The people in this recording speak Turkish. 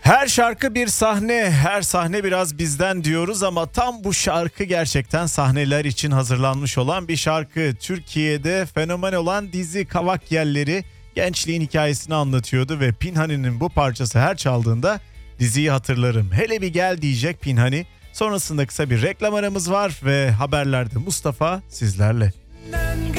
Her şarkı bir sahne, her sahne biraz bizden diyoruz ama tam bu şarkı gerçekten sahneler için hazırlanmış olan bir şarkı. Türkiye'de fenomen olan dizi Kavak Yelleri gençliğin hikayesini anlatıyordu ve Pinhani'nin bu parçası her çaldığında diziyi hatırlarım. Hele bir gel diyecek Pinhani. Sonrasında kısa bir reklam aramız var ve haberlerde Mustafa sizlerle.